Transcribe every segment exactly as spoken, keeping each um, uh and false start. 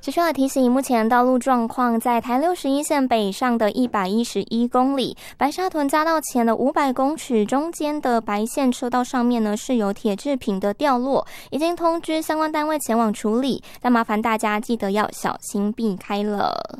持续的提醒，目前道路状况在台六十一线北上的一百一十一公里，白沙屯匝道前的五百公尺中间的白线车道上面呢是有铁制品的掉落，已经通知相关单位前往处理，但麻烦大家记得要小心避开了。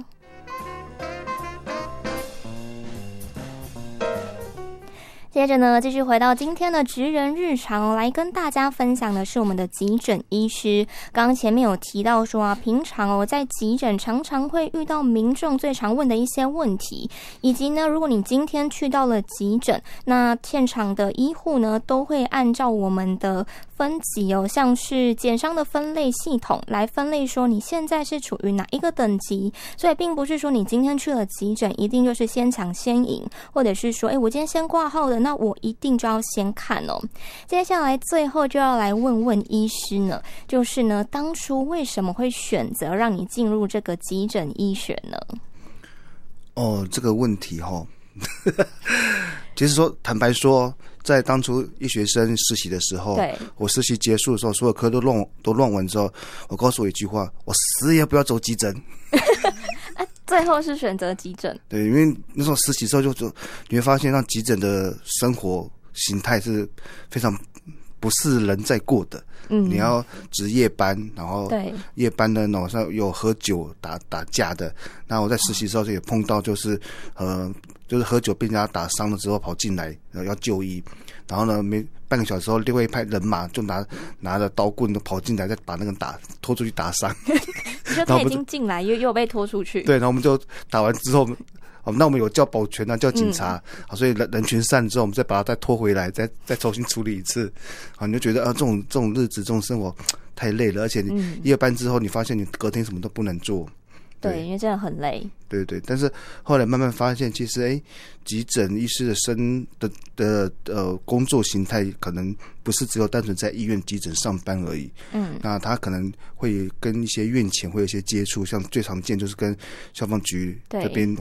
接着呢，继续回到今天的职人日常，来跟大家分享的是我们的急诊医师。刚刚前面有提到说啊，平常哦在急诊常常会遇到民众最常问的一些问题，以及呢，如果你今天去到了急诊，那现场的医护呢都会按照我们的分级哦，像是检伤的分类系统来分类说你现在是处于哪一个等级，所以并不是说你今天去了急诊一定就是先抢先赢，或者是说哎，我今天先挂号的，那我一定就要先看哦。接下来最后就要来问问医师呢，就是呢，当初为什么会选择让你进入这个急诊医学呢？ 哦，这个问题齁其实说坦白说，在当初医学生实习的时候，对，我实习结束的时候，所有科都乱都乱完之后，我告诉我一句话，我死也不要走急诊最后是选择急诊。 对，因为那时候实习之后就就你会发现，让急诊的生活形态是非常不是人在过的。嗯，你要值夜班，然后夜班的晚上有喝酒打打架的。那我在实习的时候也碰到，就是呃，就是喝酒被人家打伤了之后跑进来，然后要就医，然后呢没半个小时后，另外一派人马就拿拿着刀棍都跑进来，再把那个人打拖出去打伤。 就他已经进来，又又被拖出去。 对，然后我们就打完之后。哦，那我们有叫保全啊，叫警察，嗯、好，所以人人群散之后，我们再把他再拖回来，再再重新处理一次，好，你就觉得啊，这种这种日子，这种生活太累了，而且你夜班之后，你发现你隔天什么都不能做， 对，对因为真的很累。 对对，但是后来慢慢发现，其实哎，急诊医师的生的的呃工作形态可能不是只有单纯在医院急诊上班而已。嗯，那他可能会跟一些院前会有一些接触，像最常见就是跟消防局这边